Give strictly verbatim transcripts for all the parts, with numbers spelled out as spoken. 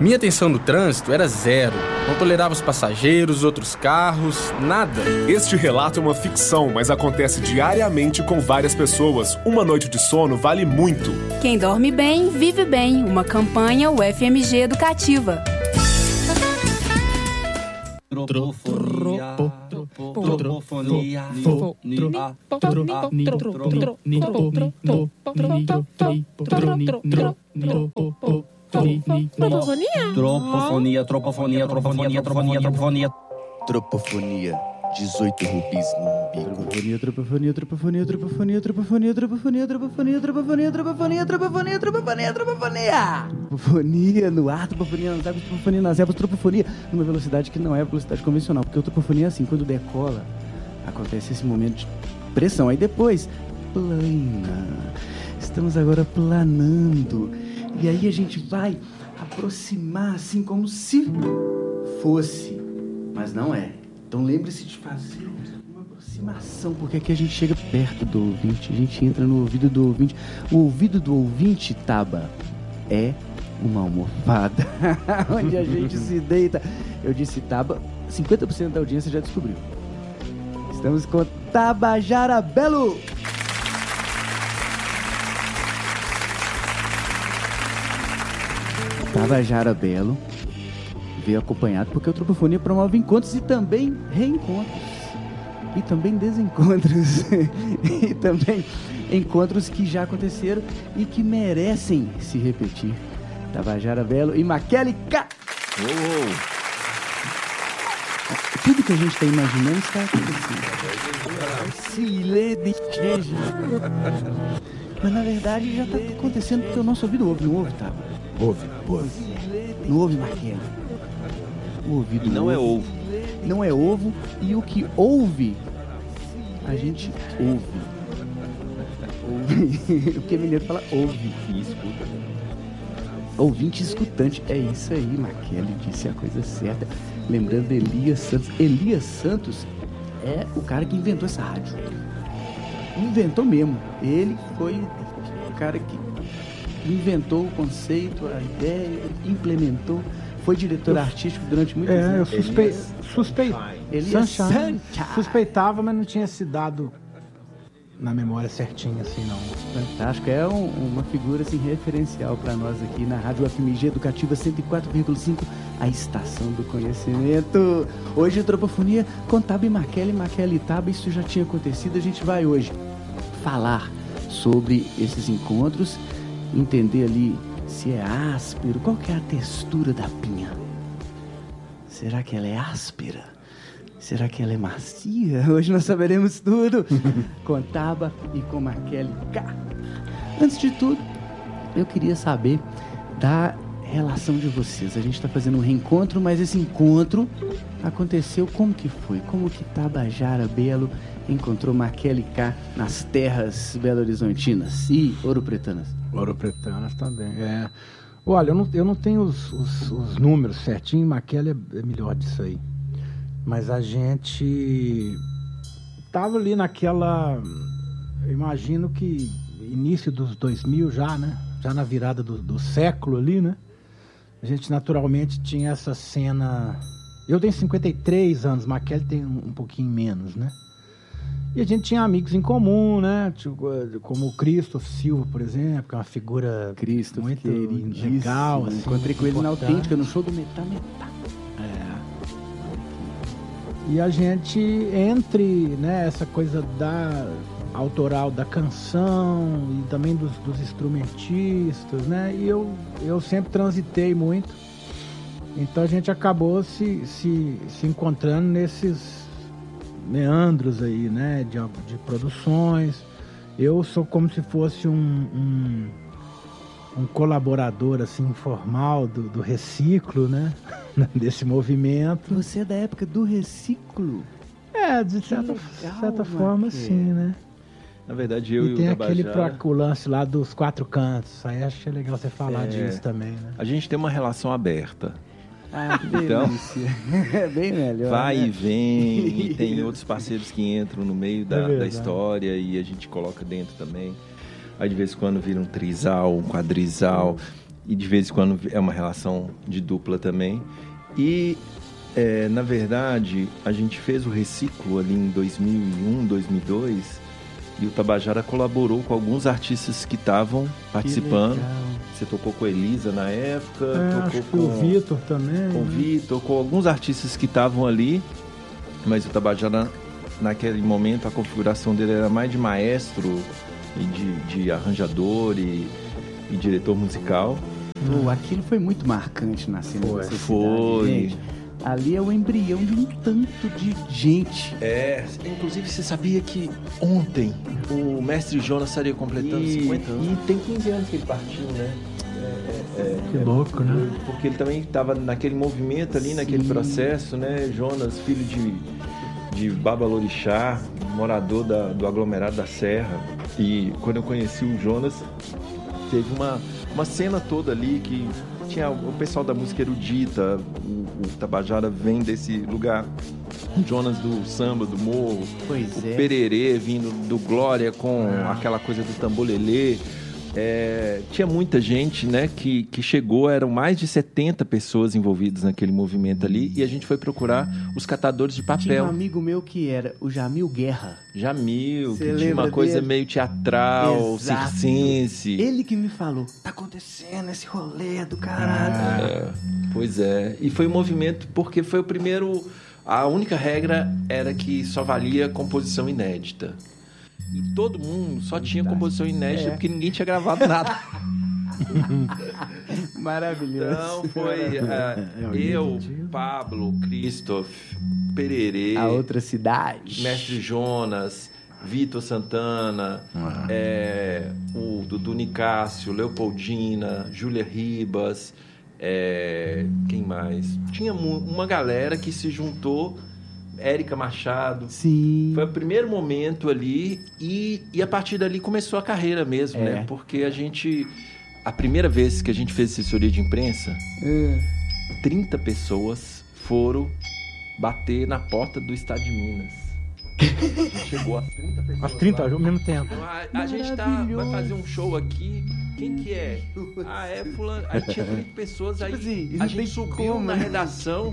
Minha atenção no trânsito era zero. Não tolerava os passageiros, outros carros, nada. Este relato é uma ficção, mas acontece diariamente com várias pessoas. Uma noite de sono vale muito. Quem dorme bem, vive bem. Uma campanha U F M G Educativa. Tropofonia, tropofonia, tropofonia, tropofonia, tropofonia, tropofonia, tropofonia, tropofonia. Tropofonia, dezoito rubis no umbigo. Tropofonia, tropofonia, tropofonia, tropofonia, tropofonia, tropofonia, tropofonia, tropofonia, tropofonia, tropofonia, tropofonia, tropofonia. Tropofonia no ar, tropofonia nas águas, tropofonia nas ervas, tropofonia numa velocidade que não é a velocidade convencional, porque o tropofonia é assim, quando decola, acontece esse momento de pressão, aí depois plana. Estamos agora planando. E aí a gente vai aproximar assim como se fosse, mas não é. Então lembre-se de fazer uma aproximação, porque aqui a gente chega perto do ouvinte, a gente entra no ouvido do ouvinte. O ouvido do ouvinte, Taba, é uma almofada onde a gente se deita. Eu disse Taba, cinquenta por cento da audiência já descobriu. Estamos com Tabajara Belo. Tabajara Belo veio acompanhado porque o Tropofonia promove encontros e também reencontros. E também desencontros. E também encontros que já aconteceram e que merecem se repetir. Tabajara Belo e Makele K. Oh, oh. Tudo que a gente está imaginando está acontecendo. Mas na verdade já está acontecendo porque o nosso ouvido ouve, não ouve, tá? Ouve, ouve. Não ouve, Makele. O ouvido e não ouve. é ovo. Não é ovo. E o que ouve, a gente ouve. Ouve. O que mineiro fala ouve. E escuta. Ouvinte escutante. É isso aí, Makele disse a coisa certa. Lembrando de Elias Santos. Elias Santos é o cara que inventou essa rádio. Inventou mesmo. Ele foi o cara que inventou o conceito, a ideia, implementou. Foi diretor eu, artístico durante muito tempo. É, eu suspe... suspeitei. Sunshine. Suspeitava, mas não tinha se dado na memória certinha assim, não. Fantástico. É um, uma figura assim, referencial para nós aqui na Rádio U F M G Educativa cento e quatro vírgula cinco, a estação do conhecimento. Hoje, Tropofonia com Taba e Makele, Makele e Taba. Isso já tinha acontecido. A gente vai hoje falar sobre esses encontros, entender ali se é áspero, qual que é a textura da pinha? Será que ela é áspera? Será que ela é macia? Hoje nós saberemos tudo com Taba e com Makele K. Antes de tudo, eu queria saber da relação de vocês. A gente está fazendo um reencontro, mas esse encontro aconteceu como que foi? Como que Tabajara Belo encontrou Makele K nas terras belo-horizontinas e ouropretanas? Ouropretanas também, é. Olha, eu não, eu não tenho os, os, os números certinhos, Makele é, é melhor disso aí. Mas a gente tava ali naquela, eu imagino que início dos dois mil já, né? Já na virada do, do século ali, né? A gente naturalmente tinha essa cena. Eu tenho cinquenta e três anos, Makele tem um, um pouquinho menos, né? E a gente tinha amigos em comum, né? Como o Christoph Silva, por exemplo, que é uma figura Christoph, muito legal. Assim, encontrei com ele na Autêntica, no show do Metá Metá. É. E a gente, entre, né, essa coisa da autoral da canção e também dos, dos instrumentistas, né? E eu, eu sempre transitei muito. Então a gente acabou se, se, se encontrando nesses meandros aí, né, de, de produções. Eu sou como se fosse um, um, um colaborador assim informal do, do Reciclo, né, desse movimento. Você é da época do Reciclo? É, de certa, legal, certa forma, sim, né. Na verdade, eu e, e o tem Tabajara... aquele pra, o lance lá dos quatro cantos. Aí acho que é legal você falar é, disso também, né. A gente tem uma relação aberta. Ah, que delícia. Então, é bem melhor. Vai né? e vem, e tem outros parceiros que entram no meio da, é da história e a gente coloca dentro também. Aí de vez em quando vira um trisal, um quadrisal. e de vez em quando é uma relação de dupla também. E, é, na verdade, a gente fez o Reciclo ali em dois mil e um, dois mil e dois, e o Tabajara colaborou com alguns artistas que estavam participando. Você tocou com a Elisa na época, É, tocou acho que com o Vitor também. com o né? Vitor, com alguns artistas que estavam ali, mas o Tabajara, naquele momento, a configuração dele era mais de maestro e de, de arranjador e, e diretor musical. Pô, aquilo foi muito marcante na cena Foi. dessa Foi. cidade, gente. Ali é o embrião de um tanto de gente. É, inclusive você sabia que ontem o Mestre Jonas estaria completando E- cinquenta anos? E tem quinze anos que ele partiu, né? É, é, Que louco, né? Porque ele também estava naquele movimento ali, naquele Sim. processo, né? Jonas, filho de, de Babalorixá, morador da, do aglomerado da Serra. E quando eu conheci o Jonas, teve uma, uma cena toda ali que tinha o pessoal da música erudita, o, o Tabajara vem desse lugar, o Jonas do samba, do morro, Pois o é. Pererê vindo do Glória com aquela coisa do tambolelê. É, tinha muita gente, né, que, que chegou, eram mais de setenta pessoas envolvidas naquele movimento ali, e a gente foi procurar os catadores de Tinha um papel. amigo meu que era o Jamil Guerra. Jamil, Cê que tinha uma lembra coisa dele? meio teatral, Exato. circense. Ele que me falou, tá acontecendo esse rolê do caralho. É, pois é, e foi um movimento porque foi o primeiro, a única regra era que só valia composição inédita. E todo mundo só tinha composição inédita É. porque ninguém tinha gravado nada. Maravilhoso. Então foi é, eu, Pablo, Christoph, Pererê, A outra cidade. Mestre Jonas, Vitor Santana, é, o Dudu Nicásio, Leopoldina, Júlia Ribas, é, quem mais? Tinha mu- uma galera que se juntou, Érica Machado. Sim. Foi o primeiro momento ali e, e a partir dali começou a carreira mesmo, É. né? Porque a gente... A primeira vez que a gente fez assessoria de imprensa, É. trinta pessoas foram bater na porta do Estado de Minas. A gente chegou a trinta pessoas. Às trinta lá. ao mesmo tempo. Então, a, a gente tá, vai fazer um show aqui. Quem que é? Ah, é fulano. Aí tinha trinta pessoas, aí Tipo assim, a não gente tem subiu como, na né? redação.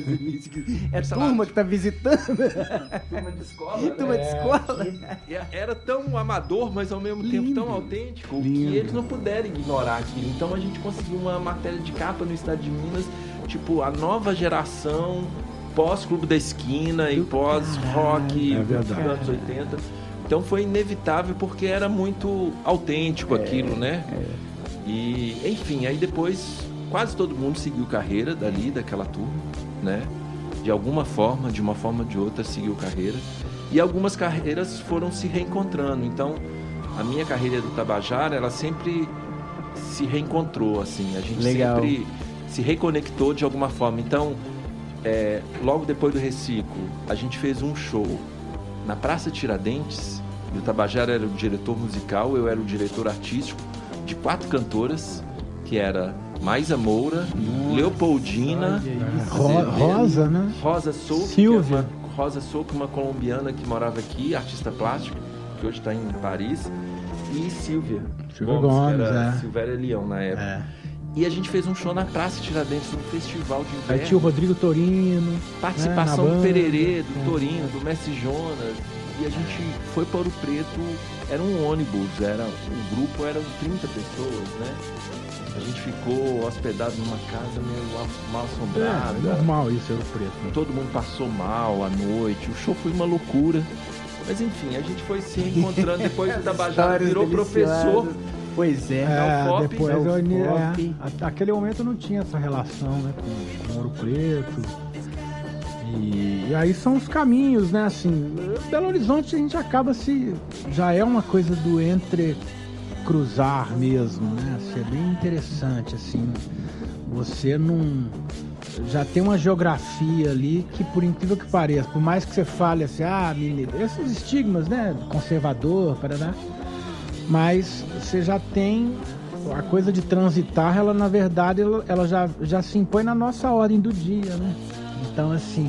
É sei lá, turma que tá visitando. turma de escola, Turma de escola. E era tão amador, mas ao mesmo tempo tão autêntico, Lindo. que eles não puderam ignorar aquilo. Então a gente conseguiu uma matéria de capa no Estado de Minas, tipo, a nova geração pós-Clube da Esquina e pós-rock É dos verdade. anos oitenta. Então foi inevitável porque era muito autêntico aquilo, né? E, enfim, aí depois quase todo mundo seguiu carreira dali, daquela turma, né? De alguma forma, de uma forma ou de outra, seguiu carreira. E algumas carreiras foram se reencontrando. Então, a minha carreira do Tabajara, ela sempre se reencontrou, assim. A gente Legal. sempre se reconectou de alguma forma. Então, é, logo depois do Reciclo, a gente fez um show na Praça Tiradentes. E o Tabajara era o diretor musical, eu era o diretor artístico de quatro cantoras, que era Maisa Moura, Leopoldina, Ro- Azevedo, Rosa, né? Rosa Souza, Silvia. que é uma, Rosa Souza, uma colombiana que morava aqui, artista plástica, que hoje está em Paris, e Silvia Silvia Gomes, Gomes, que era é. Silvéria Leão na época. É. E a gente fez um show na Praça Tiradentes, num festival de Aí inverno. tinha o Rodrigo Torino. Participação né, na do banda. Pererê, do É. Torino, do Mestre Jonas. E a gente foi para Ouro Preto, era um ônibus, era, o grupo eram trinta pessoas, né? A gente ficou hospedado numa casa meio mal assombrada. É, normal isso, Ouro Preto. né? Todo mundo passou mal à noite, o show foi uma loucura. Mas enfim, a gente foi se reencontrando depois do Tabajara, Histórias virou deliciosas. professor. Pois é. É, Fop, depois é o eu, Fop. é, a- aquele momento não tinha essa relação, né, com, com Ouro Preto. E, e aí são os caminhos, né, assim, Belo Horizonte a gente acaba se, já é uma coisa do entre cruzar mesmo, né, assim, é bem interessante, assim, você não, já tem uma geografia ali que, por incrível que pareça, por mais que você fale assim, ah, menino, esses estigmas, né, conservador, parará, mas você já tem a coisa de transitar, ela na verdade ela, ela já, já se impõe na nossa ordem do dia, né? Então assim,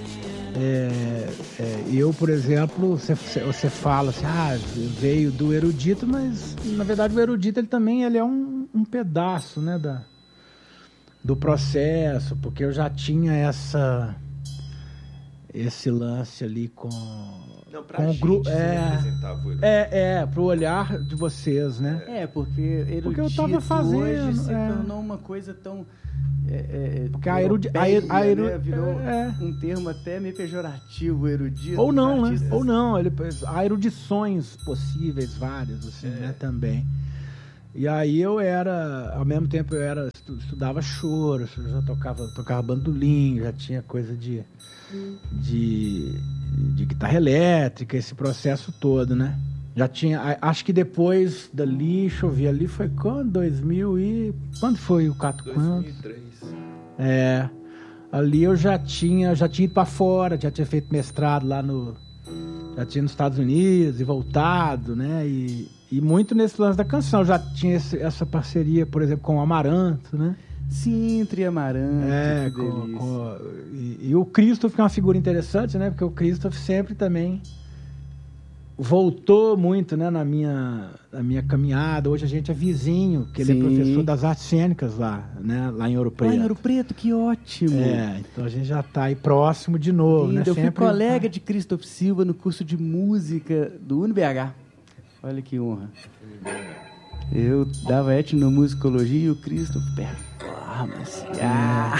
é, é, eu por exemplo, você, você fala assim, ah, veio do erudito, mas na verdade o erudito ele também ele é um, um pedaço, né, da, do processo, porque eu já tinha essa esse lance ali com Não, pra com o gente, grupo, você é, representava o erudito. é, é, pro olhar de vocês, né? É, porque erudito Porque eu tava fazendo, hoje se é. tornou uma coisa tão... É, é, Porque a erudi- a europeia, er- a eru- né? Virou é. um termo até meio pejorativo, erudito. Ou não, né? artistas. Ou não, ele, há erudições possíveis, várias, assim, né, também. E aí eu era, ao mesmo tempo eu era, estu- estudava choro, eu já tocava, tocava bandolim, já tinha coisa de, de, de guitarra elétrica, esse processo todo, né? Já tinha, a- acho que depois dali, deixa eu ver, ali foi quando? dois mil e... Quando foi o Cato dois mil Quanto? e três. É, ali eu já tinha, já tinha ido pra fora, já tinha feito mestrado lá no, já tinha nos Estados Unidos e voltado, né, e, e muito nesse lance da canção, já tinha esse, essa parceria, por exemplo, com o Amaranto, né, Sintra e Amaranto, é, que com, delícia. com, e, e o Christoph é uma figura interessante, né, porque o Christoph sempre também voltou muito, né, na minha, na minha caminhada. Hoje a gente é vizinho, que ele Sim. é professor das artes cênicas lá, né, lá em Ouro Lá Preto. em Ouro Preto, que ótimo. É, então a gente já tá aí próximo de novo, Lindo. né? Eu fui Sempre- colega de Christoph Silva no curso de música do U N B H. Olha que honra. Eu dava etnomusicologia e o Christoph performance. Ah.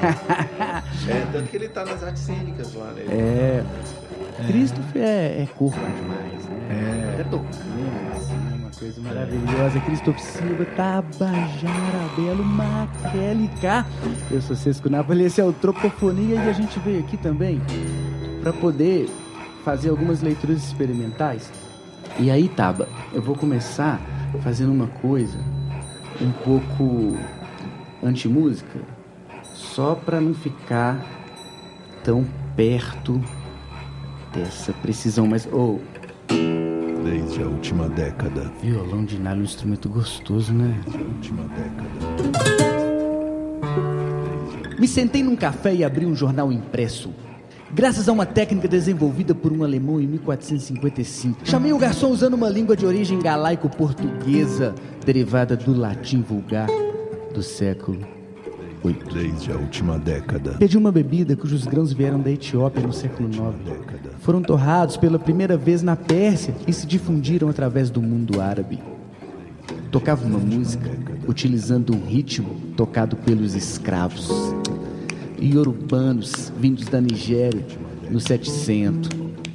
É, tanto que ele tá nas artes cênicas lá, né? É. Christoph é, é corpo demais, né? É tocando, assim, é uma coisa maravilhosa. Christoph Silva, Tabajara, Belo, Maquelica. Eu sou Cesco Napoli, esse é o Tropofonia e a gente veio aqui também para poder fazer algumas leituras experimentais. E aí, Taba, eu vou começar fazendo uma coisa um pouco anti-música, só para não ficar tão perto dessa precisão, mas... Oh, Desde a última década. violão de nylon é um instrumento gostoso, né? Desde a última década. Me sentei num café e abri um jornal impresso. Graças a uma técnica desenvolvida por um alemão em mil quatrocentos e cinquenta e cinco. Chamei o garçom usando uma língua de origem galaico-portuguesa, derivada do latim vulgar do século oito. Desde a última década. Pedi uma bebida cujos grãos vieram da Etiópia no século nove. Foram torrados pela primeira vez na Pérsia e se difundiram através do mundo árabe. Tocava uma música utilizando um ritmo tocado pelos escravos iorubanos vindos da Nigéria no setecentos.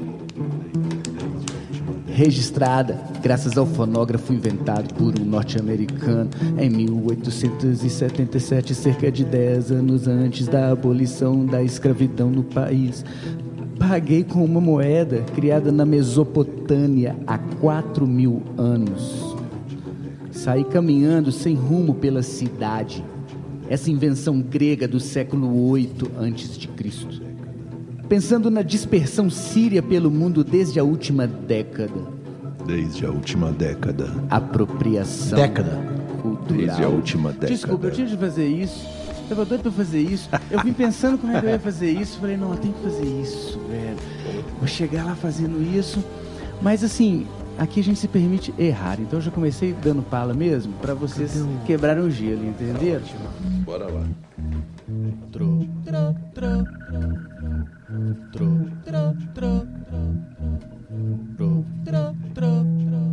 Registrada graças ao fonógrafo inventado por um norte-americano em mil oitocentos e setenta e sete, cerca de dez anos antes da abolição da escravidão no país. Paguei com uma moeda criada na Mesopotâmia há quatro mil anos. Saí caminhando sem rumo pela cidade. Essa invenção grega do século oito antes de Cristo. Pensando na dispersão síria pelo mundo desde a última década. Desde a última década. Apropriação Década. cultural. Desde a última década. Desculpa, eu tinha de fazer isso. Tava doido pra fazer isso. Eu vim pensando como é que eu ia fazer isso. Falei, não, eu tenho que fazer isso, velho. Vou chegar lá fazendo isso. Mas assim, aqui a gente se permite errar. Então eu já comecei dando pala mesmo, pra vocês quebrarem o gelo, entenderam? Bora lá. Tro, tro, tro, tro, tro, tro, tro, tro, tro,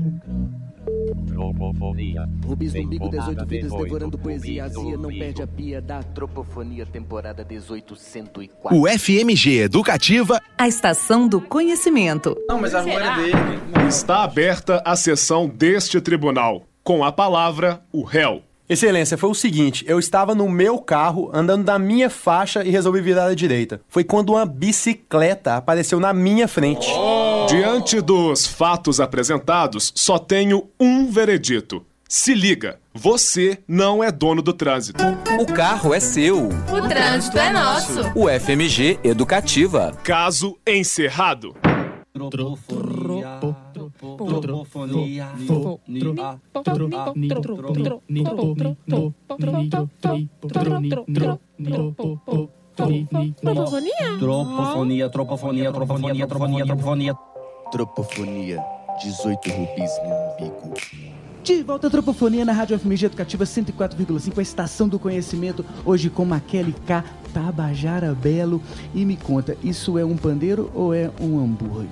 Tropofonia. Rubis no umbigo, dezoito vidas Temporada devorando dezoito, poesia azia, não ouvido. perde a pia da Tropofonia, temporada dezoito cento e quatro. O F M G Educativa. A estação do conhecimento. Não, mas a rua era dele. Está aberta a sessão deste tribunal. Com a palavra, o réu. Excelência, foi o seguinte, eu estava no meu carro, andando na minha faixa e resolvi virar à direita. Foi quando uma bicicleta apareceu na minha frente. Diante dos fatos apresentados, só tenho um veredito. Se liga, você não é dono do trânsito. O carro é seu. O trânsito é nosso. O F M G Educativa. Caso encerrado. Tropofonia. Tropofonia. Tropofonia, tropofonia, tropofonia, tropofonia, tropofonia. Tropofonia, dezoito rubis no umbigo. De volta à Tropofonia na Rádio F M G Educativa cento e quatro vírgula cinco, a estação do conhecimento, hoje com Maquele K, Tabajara Belo. E me conta, isso é um pandeiro ou é um hambúrguer?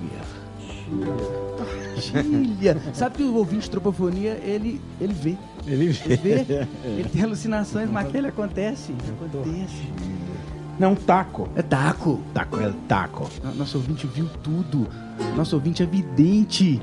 Gília. Sabe que o ouvinte de Tropofonia, ele, ele vê. Ele Ele vê, ele tem alucinações, Maquele, acontece. Acontece. Não, taco. É taco. Taco é taco. Nosso ouvinte viu tudo. Nosso ouvinte é vidente.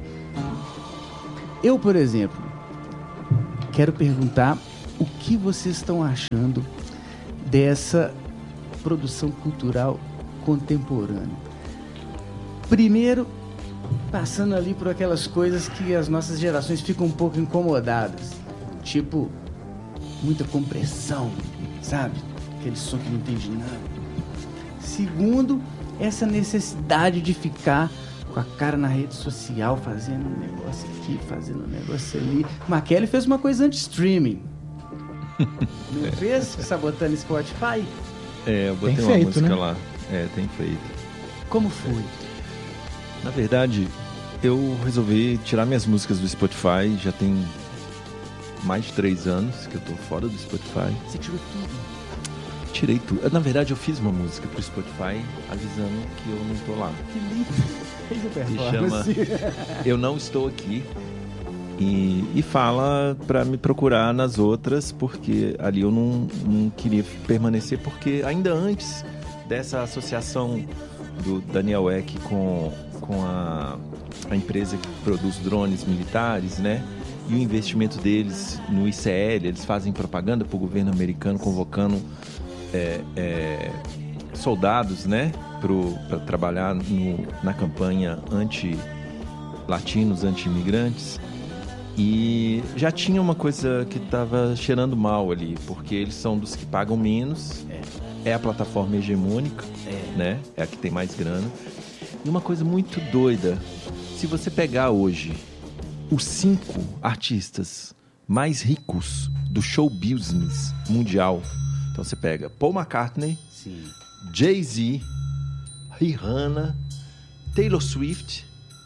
Eu, por exemplo, quero perguntar o que vocês estão achando dessa produção cultural contemporânea. Primeiro, passando ali por aquelas coisas que as nossas gerações ficam um pouco incomodadas. Tipo, muita compressão, sabe? Aquele som que não entende nada. Segundo, essa necessidade de ficar com a cara na rede social, fazendo um negócio aqui, fazendo um negócio ali. Maquele fez uma coisa anti-streaming. Não fez? Sabotando Spotify? É, eu botei Tem uma feito, música né? lá. É, tem feito. Como foi? Na verdade, eu resolvi tirar minhas músicas do Spotify. Já tem mais de três anos que eu tô fora do Spotify. Você tirou tudo? Tirei tudo. Na verdade, eu fiz uma música pro Spotify avisando que eu não tô lá. Que lindo. Que chama Eu Não Estou Aqui. E, e fala pra me procurar nas outras, porque ali eu não, não queria permanecer, porque ainda antes dessa associação do Daniel Ek com, com a, a empresa que produz drones militares, né? E o investimento deles no I C L, eles fazem propaganda pro governo americano, convocando é, é, soldados, né? Para trabalhar no, na campanha anti-latinos, anti-imigrantes. E já tinha uma coisa que estava cheirando mal ali, porque eles são dos que pagam menos, é, é a plataforma hegemônica, é. né? É a que tem mais grana. E uma coisa muito doida, se você pegar hoje os cinco artistas mais ricos do show business mundial, então você pega Paul McCartney, Sim. Jay-Z, Rihanna, Taylor Swift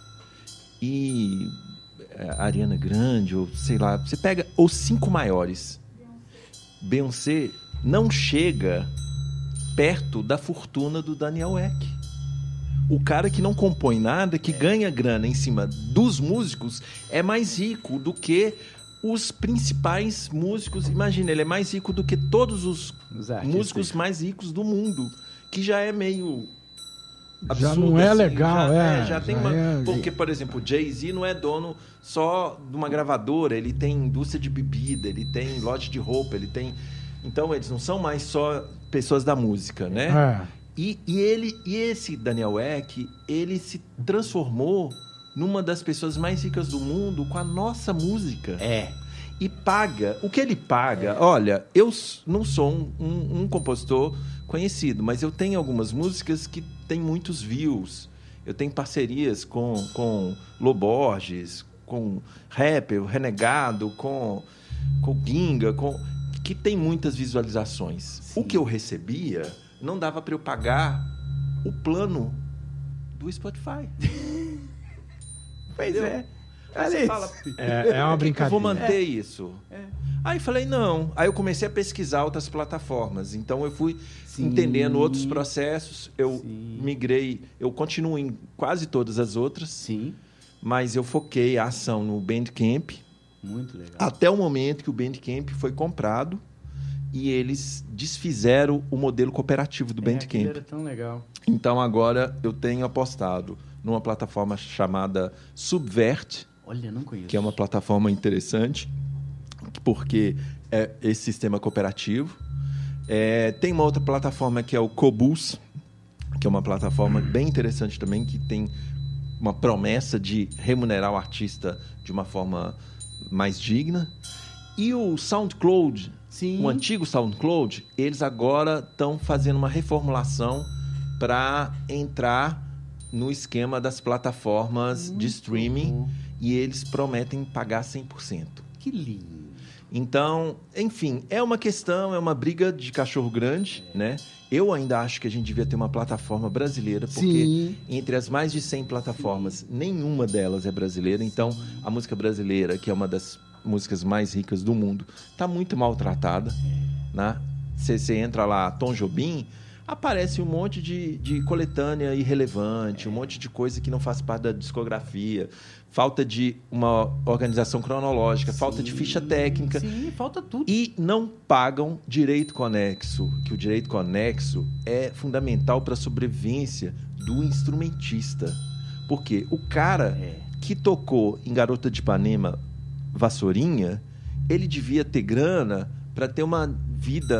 e Ariana Grande, ou sei lá, você pega os cinco maiores. Beyoncé não chega perto da fortuna do Daniel Ek. O cara que não compõe nada, que ganha grana em cima dos músicos, é mais rico do que os principais músicos. Imagina, ele é mais rico do que todos os, os músicos mais ricos do mundo, que já é meio absurdo, já não é assim, legal, já, é. é, já tem já uma, é... Porque, por exemplo, o Jay-Z não é dono só de uma gravadora, ele tem indústria de bebida, ele tem loja de roupa, ele tem... Então, eles não são mais só pessoas da música, né? É. E, e, ele, e esse Daniel Ek, ele se transformou numa das pessoas mais ricas do mundo com a nossa música. É. E paga. O que ele paga... É. Olha, eu não sou um, um, um compositor conhecido, mas eu tenho algumas músicas que têm muitos views. Eu tenho parcerias com, com Loborges, com Rapper, Renegado, com, com Ginga, com, que tem muitas visualizações. Sim. O que eu recebia... não dava para eu pagar o plano do Spotify. Pois Entendeu? é. Aí você fala, é, é uma brincadeira. Eu vou manter é. isso. É. Aí falei, não. Aí eu comecei a pesquisar outras plataformas. Então eu fui Sim. entendendo outros processos. Eu Sim. migrei, eu continuo em quase todas as outras. Sim. Mas eu foquei a ação no Bandcamp. Muito legal. Até o momento que o Bandcamp foi comprado. E eles desfizeram o modelo cooperativo do é, Bandcamp. Era tão legal. Então agora eu tenho apostado numa plataforma chamada Subvert. Olha, não conheço. Que é uma plataforma interessante, porque é esse sistema cooperativo. É, tem uma outra plataforma que é o Cobus, que é uma plataforma bem interessante também, que tem uma promessa de remunerar o artista de uma forma mais digna. E o SoundCloud, Sim. o antigo SoundCloud, eles agora estão fazendo uma reformulação para entrar no esquema das plataformas Muito de streaming bom. E eles prometem pagar cem por cento. Que lindo! Então, enfim, é uma questão, é uma briga de cachorro grande, é. né? Eu ainda acho que a gente devia ter uma plataforma brasileira, porque Sim. entre as mais de cem plataformas, Sim. nenhuma delas é brasileira. Então, a música brasileira, que é uma das músicas mais ricas do mundo, tá muito maltratada, né? Você entra lá, Tom Jobim, aparece um monte de, de coletânea irrelevante, um monte de coisa que não faz parte da discografia, falta de uma organização cronológica, sim, falta de ficha técnica. Sim, falta tudo. E não pagam direito conexo, que o direito conexo é fundamental para a sobrevivência do instrumentista. Porque o cara é. que tocou em Garota de Ipanema Vassourinha, ele devia ter grana para ter uma vida